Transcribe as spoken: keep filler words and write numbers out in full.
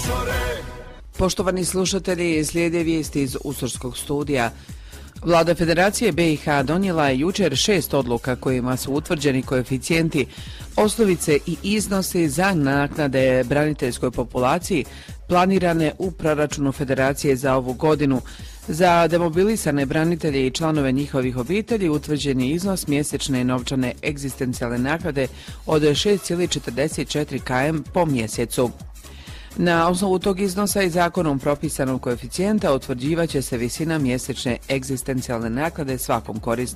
Poštovani slušatelji, slijede vijesti iz Usorskog studija. Vlada Federacije B i H donijela je jučer šest odluka kojima su utvrđeni koeficijenti, osnovice i iznosi za naknade braniteljskoj populaciji planirane u proračunu Federacije za ovu godinu. Za demobilisane branitelje i članove njihovih obitelji utvrđen je iznos mjesečne novčane egzistencijalne naknade od šest zarez četrdeset četiri km po mjesecu. Na osnovu tog iznosa i zakonom propisanog koeficijenta utvrđivaće se visina mjesečne egzistencijalne naknade svakom korisniku